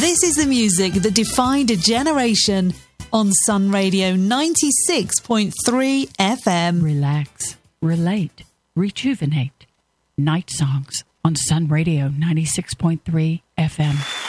This is the music that defined a generation on Sun Radio 96.3 FM. Relax, relate, rejuvenate. Night Songs on Sun Radio 96.3 FM.